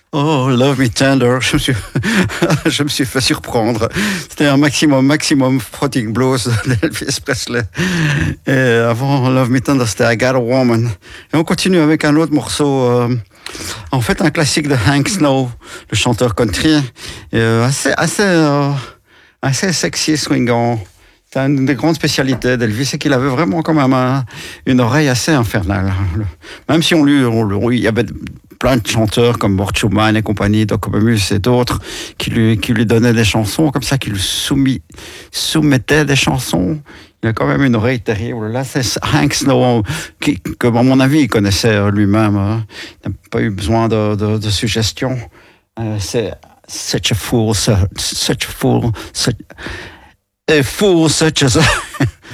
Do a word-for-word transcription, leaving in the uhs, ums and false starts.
Oh, Love Me Tender, je me suis, je me suis fait surprendre. C'était un maximum, maximum Frotting Blues d'Elvis Presley. Et avant Love Me Tender, c'était I Got a Woman. Et on continue avec un autre morceau, euh, en fait un classique de Hank Snow, le chanteur country, et, euh, assez, assez, euh, assez sexy, swingant. C'est une des grandes spécialités d'Elvis, c'est qu'il avait vraiment quand même un, une oreille assez infernale. Même si on lui, on, lui, il y avait plein de chanteurs comme Mort Schumann et compagnie, Doc Obemus et d'autres qui lui, qui lui donnaient des chansons comme ça, qui lui soumis, soumettaient des chansons. Il a quand même une oreille terrible. Là, c'est Hank Snow, qui, que, à mon avis, il connaissait lui-même. Hein. Il n'a pas eu besoin de, de, de suggestions. Euh, c'est Such a Fool, Such a Fool, such, a fool such as